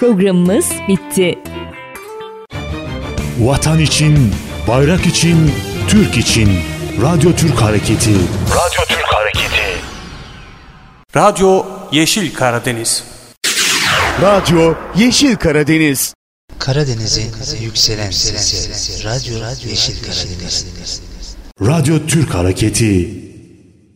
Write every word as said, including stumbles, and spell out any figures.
Programımız bitti. Vatan için, bayrak için, Türk için. Radyo Türk Hareketi. Radyo Türk Hareketi. Radyo Yeşil Karadeniz. Radyo Yeşil Karadeniz. Karadeniz'in yükselen sesi. Radyo Yeşil Karadeniz. Radyo Türk Hareketi.